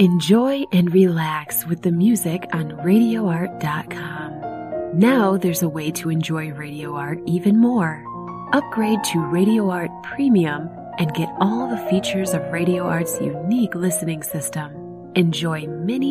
Enjoy and relax with the music on RadioArt.com. Now there's a way to enjoy Radio Art even more. Upgrade to Radio Art Premium and get all the features of Radio Art's unique listening system. Enjoy many